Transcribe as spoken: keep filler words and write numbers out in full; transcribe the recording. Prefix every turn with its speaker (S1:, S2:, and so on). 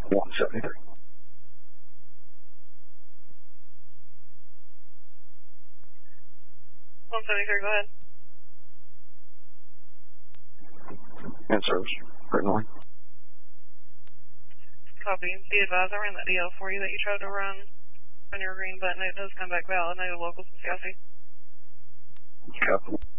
S1: one seventy-three.
S2: one seventy-three, go ahead.
S1: In service, written line.
S2: Copy. Be advised, I ran that D L for you that you tried to run on your green button. It does come back valid. Native locals, Scotty.
S1: Copy.